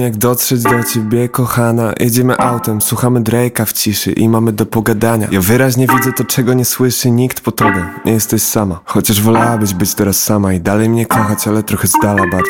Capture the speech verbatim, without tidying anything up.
Jak dotrzeć do ciebie, kochana. Jedziemy autem, słuchamy Drake'a w ciszy i mamy do pogadania. Ja wyraźnie widzę to, czego nie słyszy nikt po tobie. Nie jesteś sama, chociaż wolałabyś być teraz sama i dalej mnie kochać, ale trochę z dala bardziej.